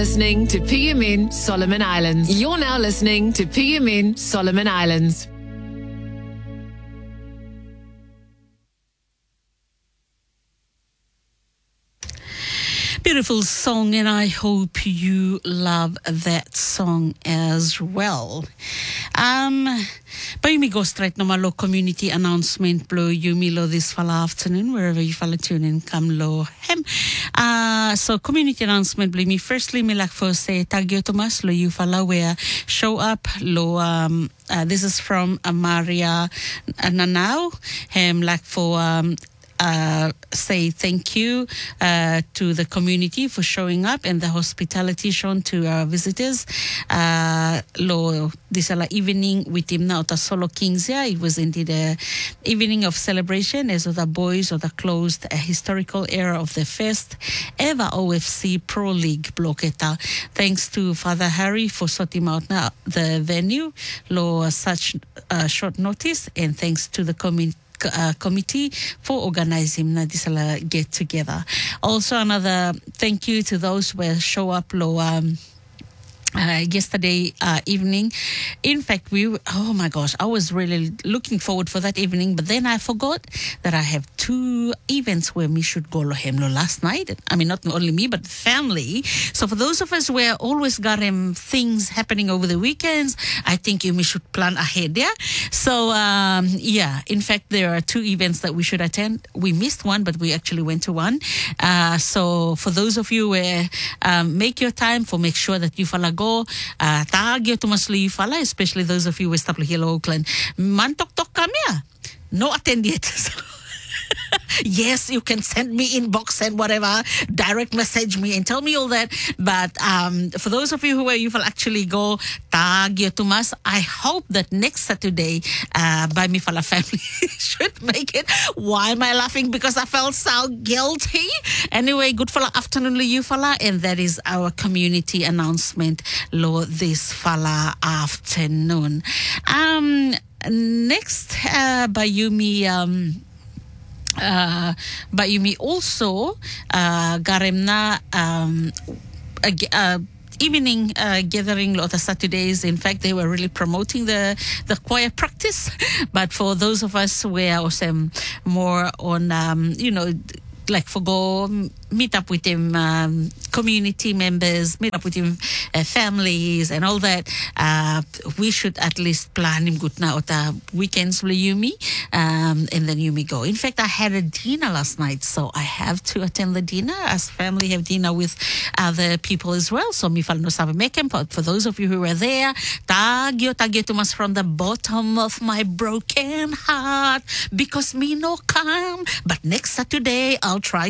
listening to PMN Solomon Islands. You're now listening to PMN Solomon Islands. Beautiful song, and I hope you love that song as well. But me go straight no malo community announcement blow you milo this fall afternoon wherever you fall tune in come lo hem. So community announcement blow me firstly me like for say tagyo Thomas lo you fall where show up lo this is from Maria Nanau hem like for say thank you to the community for showing up and the hospitality shown to our visitors. Lo this evening with him now the Solo Kings here. It was indeed a evening of celebration as the boys of the closed historical era of the first ever OFC Pro League blocketa. Thanks to Father Harry for sorting out now the venue. Lo such short notice, and thanks to the committee for organizing this get together. Also another thank you to those who show up yesterday evening. In fact, oh my gosh, I was really looking forward for that evening, but then I forgot that I have two events where we should go last night. I mean, not only me, but family. So for those of us where always got things happening over the weekends, I think we should plan ahead, yeah? So, in fact, there are two events that we should attend. We missed one, but we actually went to one. So for those of you where make your time for make sure that you follow go tagyo tumasli fala, especially those of you West Taplohill, Oakland. Mantok-tok kami no attend yet. Yes, you can send me inbox and whatever, direct message me and tell me all that. But for those of you who you will actually go tagyo tumas, I hope that next Saturday by me fala family should make it. Why am I laughing? Because I felt so guilty. Anyway, good fala afternoon you fala, and that is our community announcement lo this fala afternoon. Next by Yumi but you may also garemna evening gathering lot of Saturdays. In fact, they were really promoting the choir practice. But for those of us who are also more on like for go meet up with them community members, meet up with them families and all that, we should at least plan him good now the weekends with Yumi, and then Yumi go. In fact, I had a dinner last night, so I have to attend the dinner as family have dinner with other people as well. So mi fal no sabe make him, but for those of you who were there, tagyo tumas from the bottom of my broken heart, because me no come, but next Saturday I'll try